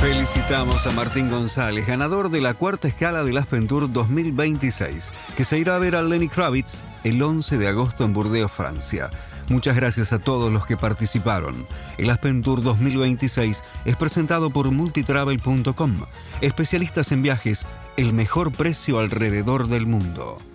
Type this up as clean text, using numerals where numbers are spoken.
Felicitamos a Martín González, ganador de la cuarta escala del Aspen Tour 2026, que se irá a ver a Lenny Kravitz el 11 de agosto en Burdeos, Francia. Muchas gracias a todos los que participaron. El Aspen Tour 2026 es presentado por multitravel.com, especialistas en viajes, el mejor precio alrededor del mundo.